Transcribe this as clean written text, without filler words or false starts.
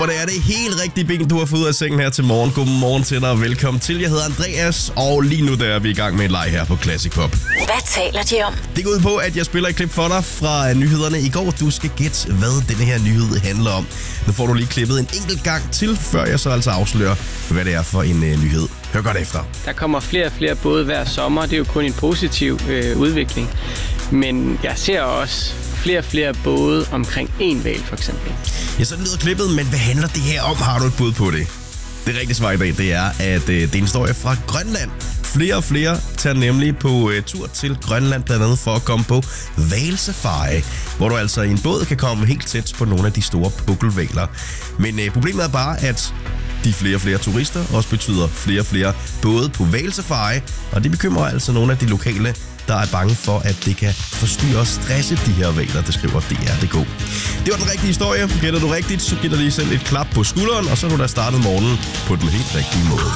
det er det helt rigtige ben, du har fået ud af sengen her til morgen. Godmorgen til dig og velkommen til. Jeg hedder Andreas, og lige nu der er vi i gang med en leg her på Classic Pop. Hvad taler de om? Det går ud på, at jeg spiller et klip for dig fra nyhederne i går. Du skal gætte, hvad denne her nyhed handler om. Nu får du lige klippet en enkelt gang til, før jeg så altså afslører, hvad det er for en nyhed. Hør godt efter. Der kommer flere og flere både hver sommer. Det er jo kun en positiv udvikling. Men jeg ser også flere og flere både omkring en hval, for eksempel. Ja, sådan lyder klippet, men hvad handler det her om? Har du et bud på det? Det rigtige svar i dag, det er, at det er en historie fra Grønland. Flere og flere tager nemlig på tur til Grønland, blandt andet for at komme på hvalsafari, hvor du altså i en båd kan komme helt tæt på nogle af de store pukkelhvaler. Men problemet er bare, at de flere og flere turister også betyder flere og flere både på hvalsafari, og det bekymrer altså nogle af de lokale, der er bange for, at det kan forstyrre og stresse de her hvaler, det skriver DR.dk. Det var den rigtige historie. Gætter du rigtigt, så giver du lige selv et klap på skulderen, og så har du da startet morgenen på den helt rigtige måde.